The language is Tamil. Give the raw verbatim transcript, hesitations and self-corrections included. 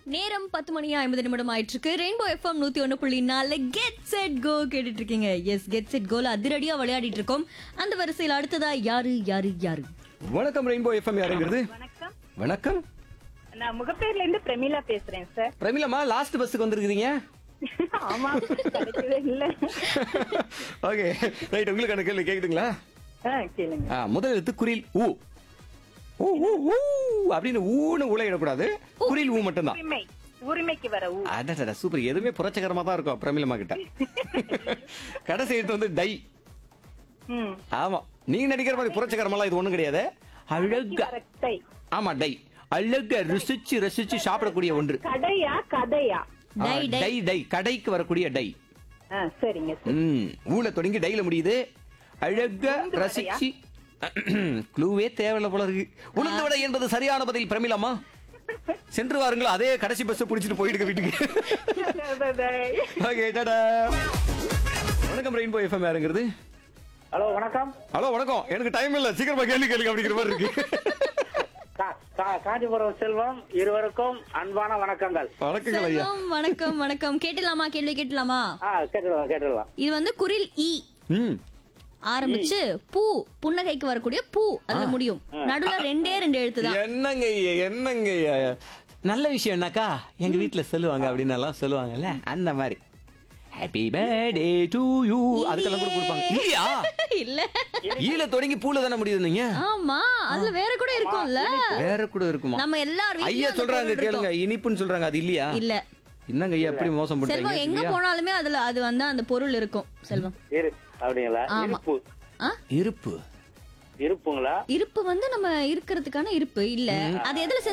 நேரம் பத்து மணி ஐம்பது நிமிடம் ஆயிட்டு இருக்கு. ரெயின்போ எஃப்எம் நூத்தி ஒன்னு புள்ளி நாலு கெட் செட் கோ கேட்டுட்டு இருக்கீங்க. எஸ், கெட் செட் கோல அதிரடியா விளையாடிட்டு இருக்கோம். அந்த வரிசையில் அடுத்ததா யாரு யாரு யாரு வணக்கம் ரெயின்போ எஃப்எம் யாருங்கிறது? வணக்கம், வணக்கம். நான் முகப்பேர்ல இருந்து பிரமிளா பேசுறேன் சார். பிரமிளமா, லாஸ்ட் பஸ்ஸுக்கு வந்திருக்கீங்க. ஆமா, கிடைக்கவே இல்ல. ஓகே ரைட், உங்களுக்கு கேள்வி கேக்குதுங்களா? ஆ, கேளுங்க. ஆ, முதல் எழுத்து குரில் ஊ. ஊ ஊ ஊ அப்படின்னு ஊன்னு உலையிடக்கூடாது. குரில் ஊ மட்டும்தான். உரிமை, உரிமைக்கு வர ஊ. அடடா சூப்பர். எதுவுமே புரட்சகரமா தான் இருக்கும் பிரமிளமா கிட்ட. கடைசி எழுத்து வந்து டை. ம். ஆமா, நீங்க நடிக்கிற மாதிரி புரட்சகரமெல்லாம் இது ஒண்ணும் கிடையாது. அழகா. கரெக்டை. ஆமா, டை. அழகா ருசிச்சு ரசிச்சு சாப்பிடக்கூடிய ஒன்று. கடையா கதையா? ஆ, டை டை டை டை கடைக்கு வரக்கூடிய டை. ஆ, சரிங்க சார். ம், ஊல தொடங்கி டைல முடியுது. அழகா ரசிச்சு. க்ளூவே தேவையில்ல போல இருக்கு. உளுந்து வடை என்பது சரியான பதில் பிரமிளமா. சென்று வாருங்கள், அதே கடைசி பஸ் புடிச்சிட்டு போயிடுங்க வீட்டுக்கு. ஓகே, டாடா. வணக்கம் ரெயின்போ எஃப்எம் யாருங்கிறது? ஹலோ வணக்கம். ஹலோ வணக்கம். எனக்கு டைம் இல்ல, சீக்கிரமா கேள்வி கேளுங்க அப்படிங்கிற மாதிரி இருக்கு. கா- கா- காஞ்சிபுரம் செல்வம் இருவருக்கும் அன்பான வணக்கங்கள். வணக்கங்கள் ஐயா. செல்வம், வணக்கம் வணக்கம். கேட்டலாமா? கேள்வி கேட்டலாமா? ஆ, கேட்டுடலாம் கேட்டுடலாம். இது வந்து குரில் ஈ ம், ஆரம்பிச்சு பூ, புன்னகைக்கு வரக்கூடிய பூ அதுல முடியும். நடுவுல ரெண்டே ரெண்டு எழுத்து தான். என்னங்க ஐயா, என்னங்க ஐயா. நல்ல விஷயம் என்னக்கா, எங்க வீட்டுல சொல்லுவாங்க அப்படின்னு எல்லாம் சொல்லுவாங்கல்ல, அந்த மாதிரி. ஹாப்பி பர்த்டே டு யூ அதுக்கெல்லாம் கூட கொடுப்பாங்க இல்லையா? இல்ல, ஈல தொடங்கி பூல தானே முடியுது. நீங்க ஆமா, அதுல வேற கூட இருக்கும்ல. வேற கூட இருக்குமா? நம்ம எல்லாரும் ஐயா வீட்லயும் அந்த சொல்றாங்க பொருள் கேளுங்க, இருக்கும். இனிப்புன்னு சொல்றாங்க, அது இல்லையா? இல்ல என்னங்க ஐயா எப்படி மோசம் செல்வம், எங்க பண்றீங்க? போனாலுமே அதுல அது வந்து அந்த பொருள் இருக்கும் செல்வம். இரு அப்படிங்களா? ஆமா. இருப்பு ஆ? இருப்பு. இருப்புங்களா? இருப்பு வந்து நம்ம இருக்கிறதுக்கான இருப்பு இல்ல. அது எதுல